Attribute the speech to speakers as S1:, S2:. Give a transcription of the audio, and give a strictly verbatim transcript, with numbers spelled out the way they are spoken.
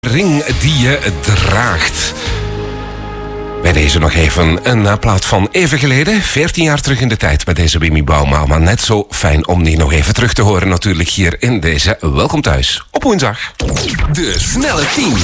S1: Ring die je draagt. Bij deze nog even een plaat van even geleden. veertien jaar terug in de tijd met deze Wimmy Bauma. Maar net zo fijn om die nog even terug te horen natuurlijk hier in deze Welkom Thuis op woensdag.
S2: De snelle tien.